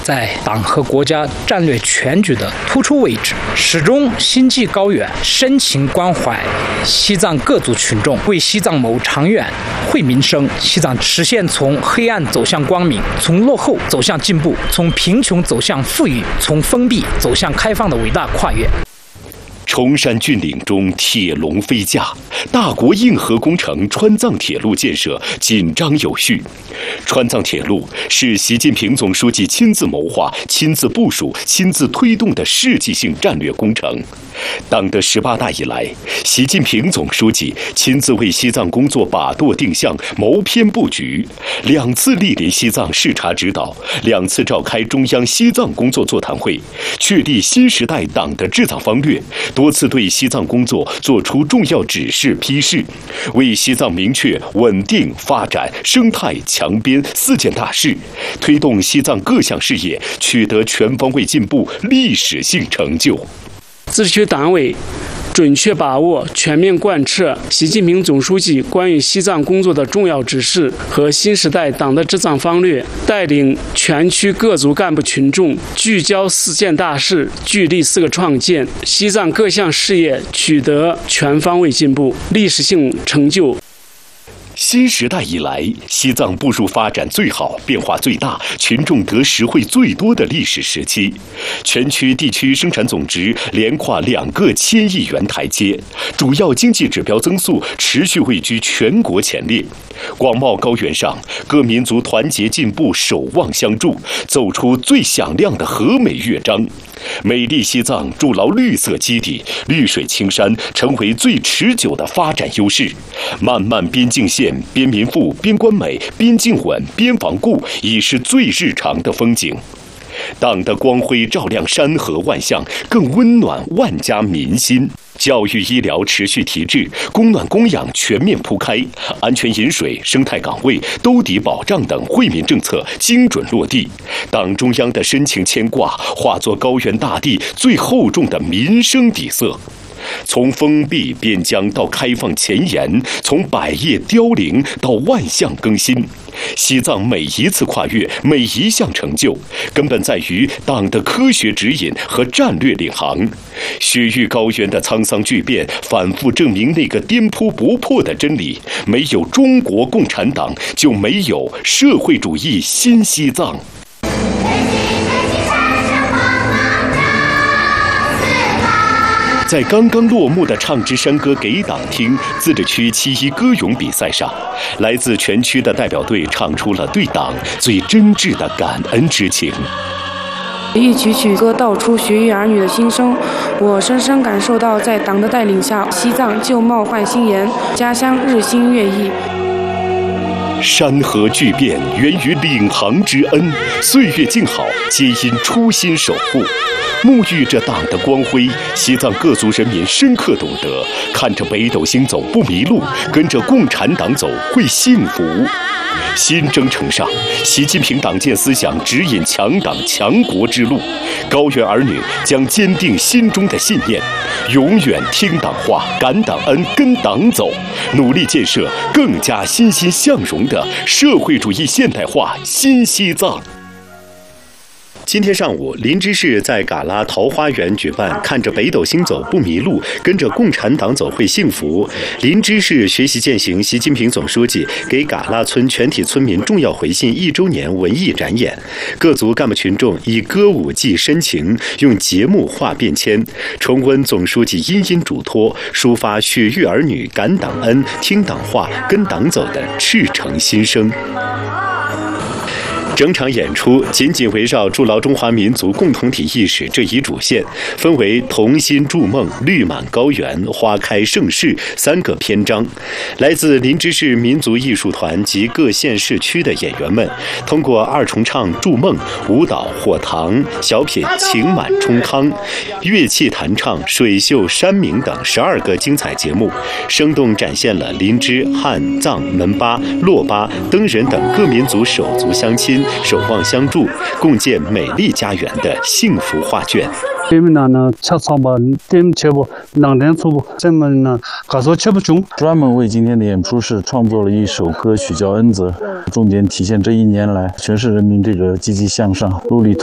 在党和国家战略全局的突出位置，始终心系高远，深情关怀西藏各族群众，为西藏谋长远、惠民生。西藏实现从黑暗走向光明，从落后走向进步，从贫穷走向富裕，从封闭走向开放的伟大跨越。 崇山峻岭中铁龙飞架，大国硬核工程川藏铁路建设紧张有序。川藏铁路是习近平总书记亲自谋划、亲自部署、亲自推动的世纪性战略工程。党的18大以来，习近平总书记亲自为西藏工作把舵定向、谋篇布局，2次莅临西藏视察指导，2次召开中央西藏工作座谈会，确立新时代党的治藏方略，多次对西藏工作作出重要指示批示，为西藏明确稳定发展、生态强边4件大事，推动西藏各项事业取得全方位进步、历史性成就。 自治区党委准确把握、全面贯彻习近平总书记关于西藏工作的重要指示和新时代党的治藏方略，带领全区各族干部群众聚焦4件大事，聚力4个创建，西藏各项事业取得全方位进步、历史性成就。 新时代以来，西藏步入发展最好、变化最大、群众得实惠最多的历史时期，全区地区生产总值连跨2个1000亿元台阶，主要经济指标增速持续位居全国前列。广袤高原上，各民族团结进步、守望相助，奏出最响亮的和美乐章。美丽西藏筑牢绿色基底，绿水青山成为最持久的发展优势。漫漫边境线，边民富边关美，边境稳边防固，已是最日常的风景。党的光辉照亮山河万象，更温暖万家民心。教育医疗持续提质，供暖供氧全面铺开，安全饮水、生态岗位、兜底保障等惠民政策精准落地。党中央的深情牵挂化作高原大地最厚重的民生底色。从封闭边疆到开放前沿，从百业凋零到万象更新，西藏每一次跨越，每一项成就，根本在于党的科学指引和战略领航。雪域高原的沧桑巨变，反复证明那个颠扑不破的真理：没有中国共产党，就没有社会主义新西藏。在刚刚落幕的唱支山歌给党听自治区7·1歌咏比赛上，来自全区的代表队唱出了对党最真挚的感恩之情。 一曲曲歌道出学域儿女的心声，我深深感受到在党的带领下，西藏旧貌换新颜，家乡日新月异。 山河巨变源于领航之恩，岁月静好皆因初心守护。沐浴着党的光辉，西藏各族人民深刻懂得，看着北斗星走不迷路，跟着共产党走会幸福。新征程上，习近平党建思想指引强党强国之路，高原儿女将坚定心中的信念，永远听党话、感党恩、跟党走，努力建设更加欣欣向荣的社会主义现代化新西藏。今天上午，林芝市在嘎拉桃花源举办看着北斗星走不迷路，跟着共产党走会幸福林芝市学习践行习近平总书记给嘎拉村全体村民重要回信1周年文艺展演，各族干部群众以歌舞寄深情，用节目化变迁，重温总书记殷殷嘱托，抒发雪域儿女感党恩、听党话、跟党走的赤诚心声。整场演出紧紧围绕筑牢中华民族共同体意识这一主线，分为同心筑梦、绿满高原、花开盛世3个篇章。来自林芝市民族艺术团及各县市区的演员们，通过2重唱筑梦、舞蹈火塘、小品情满冲康、乐器弹唱、水秀山鸣等12个精彩节目，生动展现了林芝、汉、藏、门巴、珞巴、登人等各民族手足相亲、守望相助，共建美丽家园的幸福画卷。 专门为今天的演出是创作了一首歌曲叫《恩泽》，重点体现这1年来全市人民这个积极向上、努力